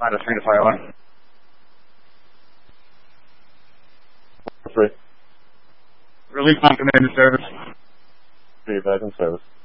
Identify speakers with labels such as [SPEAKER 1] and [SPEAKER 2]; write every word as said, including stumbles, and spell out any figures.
[SPEAKER 1] Honda three to fire one.
[SPEAKER 2] Three.
[SPEAKER 1] Release on command to service.
[SPEAKER 2] Three back in service.